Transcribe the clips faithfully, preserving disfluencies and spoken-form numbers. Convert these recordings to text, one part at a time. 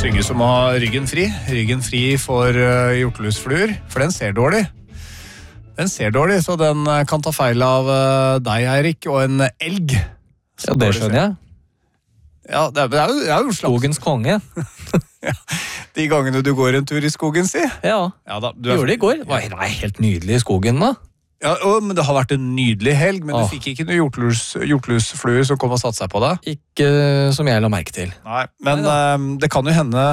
synes om å ha ryggen fri. Ryggen fri for uh, hjortelusfluer, for den ser dårlig. Den ser dårlig, så den uh, kan ta feil av uh, deg, Eirik, og en elg. Ja, det skjønner jeg. Ja, det er, det er jo, det er jo slags... Skogens konge. Ja, de gangene du går en tur i skogen, si. Ja, ja da, du er... gjorde det i går. Det var, det var helt nydelig i skogen da. Ja, å, men det har vært en nydelig helg, men Åh. du fikk ikke noen hjortelus, hjortelusfluer som kom og satte seg på deg? Ikke som jeg la merke til. Nei, men uh, det kan jo hende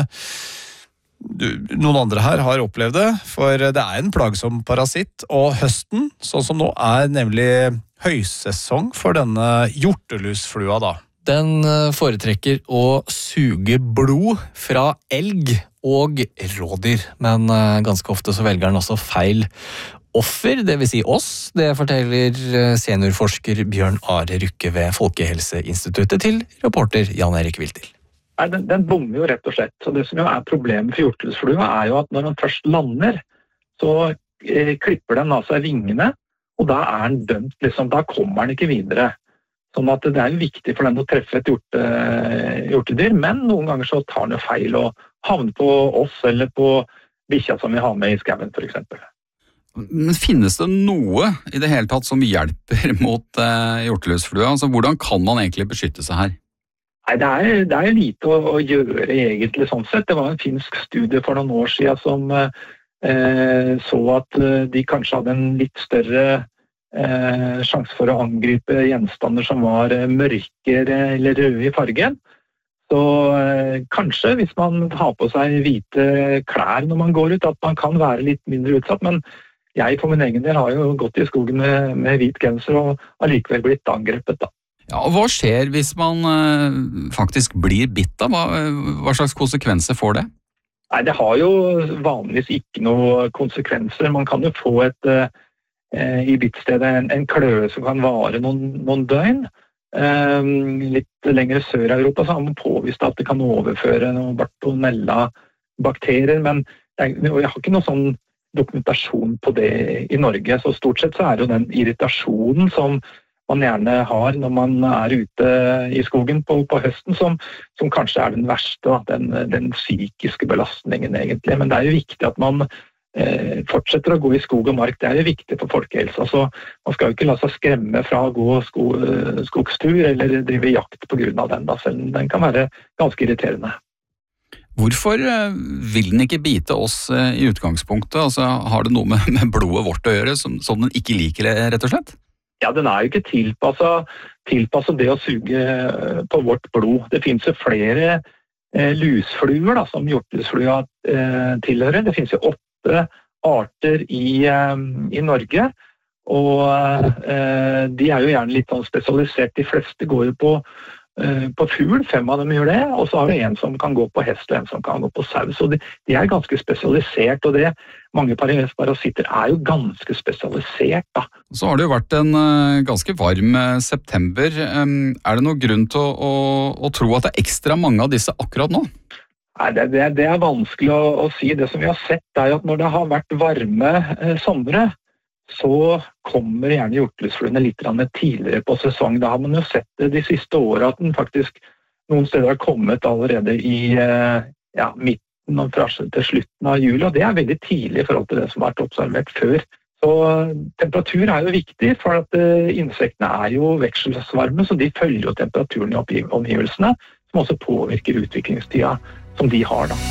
du, noen andre her har opplevd det, for det er en plagsom parasitt, og høsten, sånn som nå, er nemlig høysesong for denne hjortelusflua da. Den foretrekker å suge blod fra elg og rådyr, men ganske ofte så velger den også feil offer, det vil si oss. Det forteller seniorforsker Bjørn Are Rykke ved Folkehelseinstituttet til reporter Jan Erik Viltil. Nei, den, den bommer jo rett og slett. Så det som jo er problemet for hjortelusflua er jo at når den først lander, så eh, klipper den av seg vingene, og da er den dømt, liksom. Da kommer den ikke videre. Sånn at det er jo viktig for den å treffe et hjorte, hjortedyr, men noen ganger så tar den jo feil og havner på oss eller på bikkja som vi har med i skauen, for eksempel. Men finnes det noe i det hele tatt som hjelper mot eh, hjortelusflua? Altså, hvordan kan man egentlig beskytte seg her? Nei, det er, det er lite å, å gjøre egentlig sånn sett. Det var en finsk studie for noen år siden som eh, så at de kanskje hadde en litt større eh, sjanse for å angripe gjenstander som var mørkere eller røde i fargen. Så eh, kanskje hvis man har på seg hvite klær når man går ut, at man kan være litt mindre utsatt, men jeg for min egen del har jo gått i skogen med, med hvit genser og allikevel blitt angrepet da. Ja, og hva skjer hvis man eh, faktisk blir bitt da? Hva, hva slags konsekvenser får det? Nei, det har jo vanligvis ikke noen konsekvenser. Man kan jo få et, eh, i bittstedet en, en kløe som kan vare noen, noen døgn. Eh, litt lenger sør i Europa så har man påvist at det kan overføre noen bartonella-bakterier, men jeg, jeg har ikke noe sånn dokumentasjon på det i Norge, så stort sett så er det jo den irritasjonen som man gjerne har når man er ute i skogen på, på høsten, som, som kanskje er den verste, da, den, den psykiske belastningen egentlig. Men det er jo viktig at man eh, fortsetter å gå i skog og mark. Det er jo viktig for folkehelsa, så man skal jo ikke la seg skremme fra å gå sko, skogstur eller drive jakt på grunn av den, da, selv den kan være ganske irriterende. Hvorfor vil den ikke bite oss i utgangspunktet? Altså, har det noe med, med blodet vårt å gjøre som, som den ikke liker, rett og slett? Ja, den er jo ikke tilpasset, tilpasset det å suge på vårt blod. Det finnes jo flere eh, lusfluer da, som hjortelusflua eh, tilhører. Det finnes jo åtte arter i, eh, i Norge, og eh, de er jo gjerne litt sånn spesialisert. De fleste går jo på på fugl, fem av dem gjør det, og så har vi en som kan gå på hest og en som kan gå på sau. Så de, de er ganske spesialisert, og det, mange parasitter er jo ganske spesialisert da. Så har det jo vært en uh, ganske varm uh, september. Um, er det noen grunn til å, å, å tro at det er ekstra mange av disse akkurat nå? Nei, det, det, det er vanskelig å, å si. Det som vi har sett er at når det har vært varme uh, somre, så kommer gjerne hjortelusfluene litt tidligere på sesong. Da har man jo sett det de siste årene at den faktisk noen steder har kommet allerede i ja, midten og til slutten av juli, og det er veldig tidlig i forhold til det som har vært observert før. Så temperatur er jo viktig, for at insektene er jo vekselsvarme, så de følger jo temperaturen i omgivelsene, som også påvirker utviklingstida som de har da.